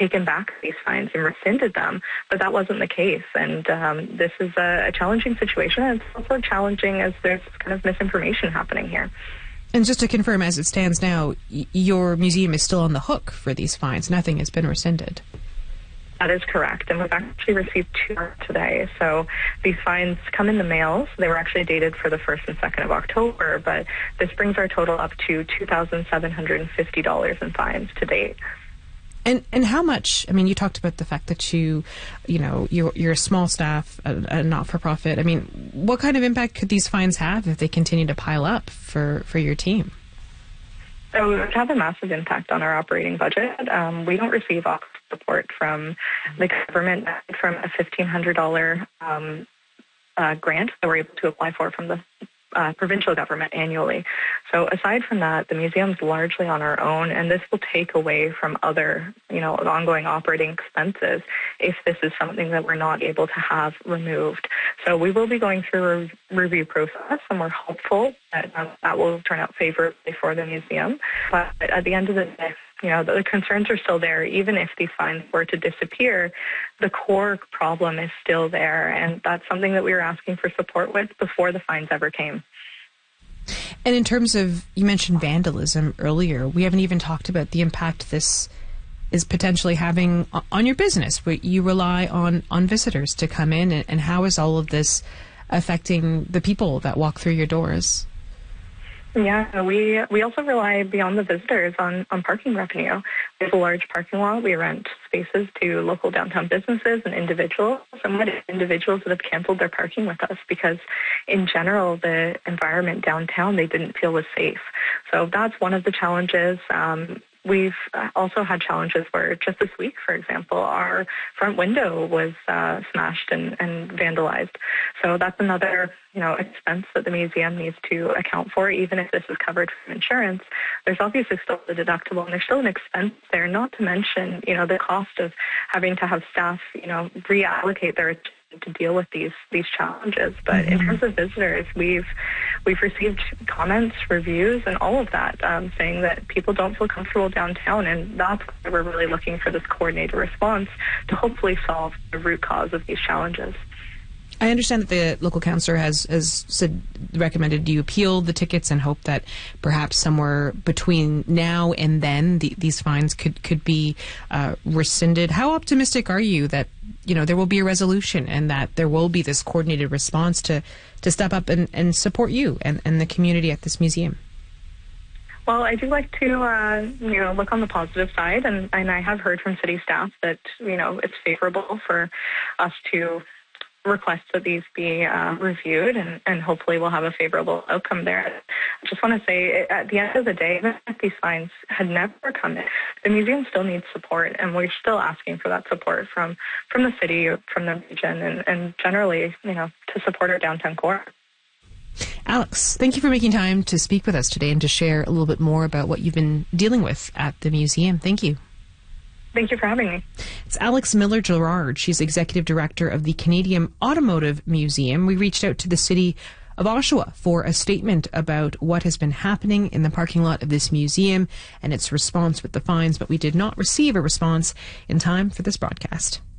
taken back these fines and rescinded them, but that wasn't the case. And this is a challenging situation. And it's also challenging as there's kind of misinformation happening here. And just to confirm, as it stands now, your museum is still on the hook for these fines. Nothing has been rescinded. That is correct, and we've actually received 2 today. So these fines come in the mail. So they were actually dated for the 1st and 2nd of October, but this brings our total up to $2,750 in fines to date. And how much? I mean, you talked about the fact that you're a small staff, a not-for-profit. I mean, what kind of impact could these fines have if they continue to pile up for your team? So it would have a massive impact on our operating budget. We don't receive support from the government from a $1,500 grant that we're able to apply for from the provincial government annually. So aside from that, the museum's largely on our own, and this will take away from other, ongoing operating expenses if this is something that we're not able to have removed. So we will be going through a review process, and we're hopeful that that will turn out favorably for the museum. But at the end of the day, the concerns are still there. Even if these fines were to disappear, the core problem is still there, and that's something that we were asking for support with before the fines ever came. And in terms of, you mentioned vandalism earlier, we haven't even talked about the impact this is potentially having on your business, where you rely on visitors to come in, and how is all of this affecting the people that walk through your doors? Yeah, we also rely beyond the visitors on parking revenue. We have a large parking lot. We rent spaces to local downtown businesses and individuals. And we had individuals that have canceled their parking with us because in general, the environment downtown, they didn't feel was safe. So that's one of the challenges. We've also had challenges where just this week, for example, our front window was smashed and vandalized. So that's another, expense that the museum needs to account for, even if this is covered from insurance. There's obviously still the deductible, and there's still an expense there, not to mention, the cost of having to have staff, reallocate their to deal with these challenges. But in terms of visitors, we've received comments, reviews, and all of that saying that people don't feel comfortable downtown, and that's why we're really looking for this coordinated response to hopefully solve the root cause of these challenges. I understand that the local councillor has recommended you appeal the tickets and hope that perhaps somewhere between now and then these fines could be rescinded. How optimistic are you that there will be a resolution and that there will be this coordinated response to step up and support you and the community at this museum? Well, I do like to, look on the positive side, and I have heard from city staff that, it's favorable for us to request that these be reviewed, and hopefully we'll have a favorable outcome there. I just want to say, at the end of the day, even if these fines had never come in, the museum still needs support, and we're still asking for that support from the city, from the region, and generally, to support our downtown core. Alex, thank you for making time to speak with us today and to share a little bit more about what you've been dealing with at the museum. Thank you. Thank you for having me. It's Alex Miller-Gerard. She's Executive Director of the Canadian Automotive Museum. We reached out to the city of Oshawa for a statement about what has been happening in the parking lot of this museum and its response with the fines, but we did not receive a response in time for this broadcast.